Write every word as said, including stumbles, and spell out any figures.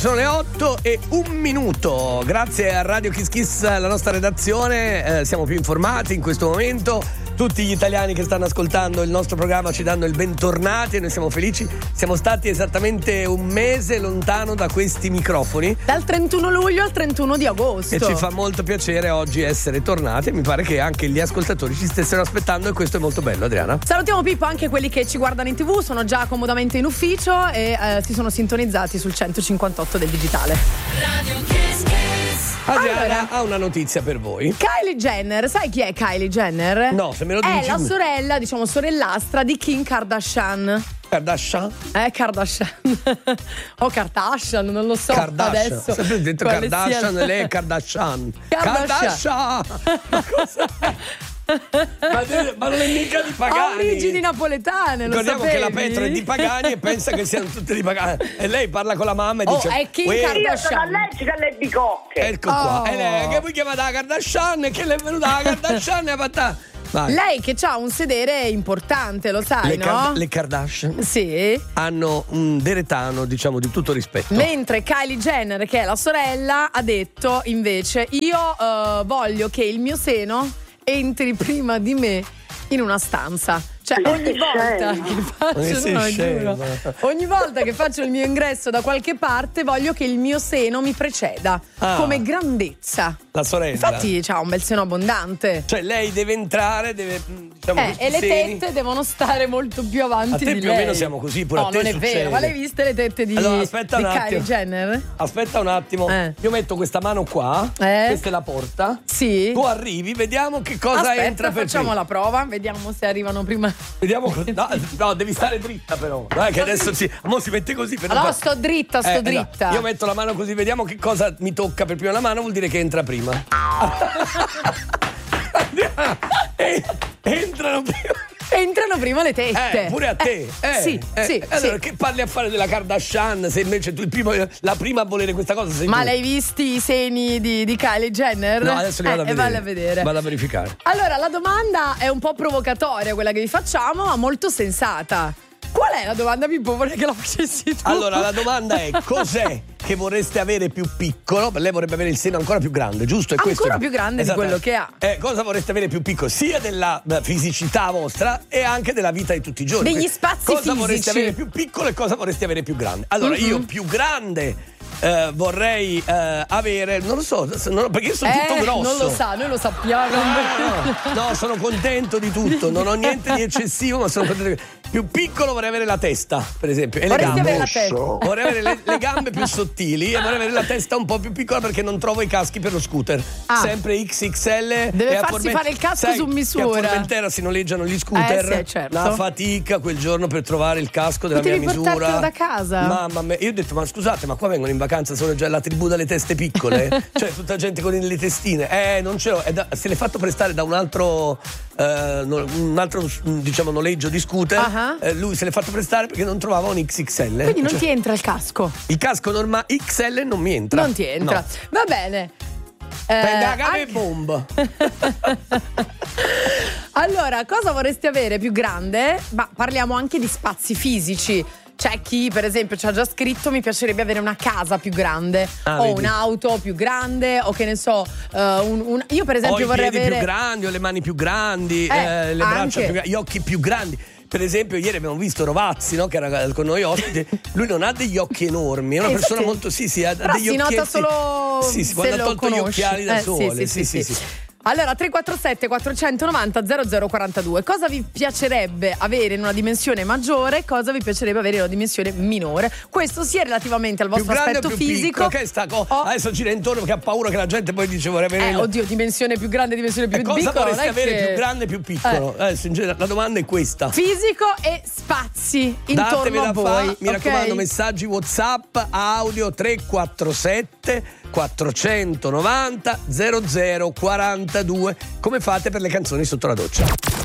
Sono le otto e un minuto. Grazie a Radio Kiss Kiss, la nostra redazione, eh, siamo più informati in questo momento. Tutti gli italiani che stanno ascoltando il nostro programma ci danno il bentornati e noi siamo felici. Siamo stati esattamente un mese lontano da questi microfoni. Dal trentuno luglio al trentuno di agosto. E ci fa molto piacere oggi essere tornati. Mi pare che anche gli ascoltatori ci stessero aspettando e questo è molto bello, Adriana. Salutiamo Pippo, anche quelli che ci guardano in tv, sono già comodamente in ufficio e eh, si sono sintonizzati sul centocinquantotto del digitale. Radio Kiss Kiss. Adriana allora, ha una notizia per voi. Kylie Jenner, sai chi è Kylie Jenner? No, se me lo dici. È la sorella, diciamo sorellastra di Kim Kardashian. Kardashian? Eh, Kardashian. O Kardashian, non lo so. Kardashian. Adesso. Sempre detto Quale Kardashian sia... e lei è Kardashian. Kardashian. Kardashian. Ma cosa è? Ma, de- ma non è mica di Pagani. Ha origini napoletane, lo Ricordiamo sapevi? che la Petra è di Pagani e pensa che siano tutte di Pagani. E lei parla con la mamma e Oh, dice: è Kim "Uè, Kardashian." Io sono allergica alle bicocche. ecco qua. Oh. E lei che poi chiama la Kardashian e che le è venuta la Kardashian e ha fatta. Vai. Lei che ha un sedere importante, lo sai, le, no? Card- le Kardashian Sì. hanno un deretano, diciamo, di tutto rispetto. Mentre Kylie Jenner, che è la sorella, ha detto invece: io uh, voglio che il mio seno entri prima di me in una stanza. Cioè ogni volta che faccio no, giuro, ogni volta che faccio il mio ingresso da qualche parte voglio che il mio seno mi preceda ah, come grandezza. La sorella. Infatti c'ha un bel seno abbondante. Cioè lei deve entrare, deve diciamo, Eh, e le seni. tette devono stare molto più avanti A te di più o lei. meno siamo così, pure no, a te non è succede. vero. Ma l'hai viste le tette di, Allora, aspetta di un Kylie attimo. Jenner? Aspetta un attimo. Eh. Io metto questa mano qua. Eh. Questa è la porta. Sì. Tu arrivi, vediamo che cosa Aspetta, entra per facciamo prima. la prova, vediamo se arrivano prima. Vediamo co- no, no, devi stare dritta però. Dai, che adesso si, mo si mette così per Allora non sto dritta, sto Eh, dritta. no. Io metto la mano così, vediamo che cosa mi tocca per prima la mano, vuol dire che entra prima. E- entrano prima. Entrano prima le tette. Eh, pure a te. Eh, Eh, sì, eh, sì, allora, sì. che parli a fare della Kardashian se invece tu il primo, la prima a volere questa cosa sei Ma tu? l'hai visti i seni di, di Kylie Jenner? No, adesso li vado Eh, a vedere. E vale a vedere. Vado a verificare. Allora, la domanda è un po' provocatoria quella che vi facciamo, ma molto sensata. Qual è la domanda, Pippo? Vorrei che la facessi tu. Allora, la domanda è: cos'è che vorreste avere più piccolo? Lei vorrebbe avere il seno ancora più grande, giusto? È questo? Ancora più grande di quello che ha. Eh, cosa vorreste avere più piccolo? Sia della eh, fisicità vostra e anche della vita di tutti i giorni. Degli spazi cosa fisici. vorreste avere più piccolo e cosa vorreste avere più grande? Allora, Mm-hmm. io più grande eh, vorrei eh, avere, non lo so, non- perché io sono Eh, tutto grosso. non lo sa, noi lo sappiamo. No, no, no, sono contento di tutto, non ho niente di eccessivo, ma sono contento di... Più piccolo vorrei avere la testa, per esempio, e le Vorresti gambe. avere la testa. Vorrei avere le, le gambe più sottili e vorrei avere la testa un po' più piccola perché non trovo i caschi per lo scooter. Ah. Sempre X X L. Deve e a farsi Formen- fare il casco Sai su misura. che a Formentera si noleggiano gli scooter. Eh, sì, certo. Una fatica quel giorno per trovare il casco della Potevi mia misura. portartelo da casa. Mamma mia, io ho detto: ma scusate, ma qua vengono in vacanza, sono già la tribù delle teste piccole. Cioè, tutta gente con le testine. Eh, non ce l'ho. È da- se l'è fatto prestare da un altro. eh, no- un altro, diciamo, noleggio di scooter. Ah. Eh, lui se l'è fatto prestare perché non trovava un X X L. Quindi non Cioè, ti entra il casco. il casco normale X L non mi entra. Non ti entra. No. Va bene. Eh, Prende la anche- bomba. Allora, cosa vorresti avere più grande? Ma parliamo anche di spazi fisici. C'è chi, per esempio, ci ha già scritto: mi piacerebbe avere una casa più grande, Ah, o vedi. un'auto più grande, o che ne so, eh, un, un- io per Ho esempio i vorrei piedi avere più grandi, ho le mani più grandi, Eh, eh, le braccia anche. più grandi, gli occhi più grandi. Per esempio, ieri abbiamo visto Rovazzi, no? Che era con noi ospite. Lui non ha degli occhi enormi, è una Eh, persona infatti- molto. Sì, sì, ha Però degli si nota occhietti. solo Sì, sì, se quando ha lo tolto gli conosci. occhiali da Eh, sole. sì, sì, sì, sì. Allora, tre quattro sette quattrocentonovanta zero zero quarantadue. Cosa vi piacerebbe avere in una dimensione maggiore? Cosa vi piacerebbe avere in una dimensione minore? Questo sia relativamente al Più vostro grande o aspetto più fisico. piccolo? Che è sta co- o- Adesso gira intorno perché ha paura che la gente poi dice vorrei avere. Eh, il- oddio, dimensione più grande, dimensione più E cosa piccola. vorresti non è avere che- più grande e più piccolo? Eh. Adesso in genere la domanda è questa. Fisico e spazi Datevi intorno da a voi. fa, mi ok? raccomando, messaggi WhatsApp, audio tre quattro sette quattrocentonovanta zero zero quarantadue. Come fate per le canzoni sotto la doccia?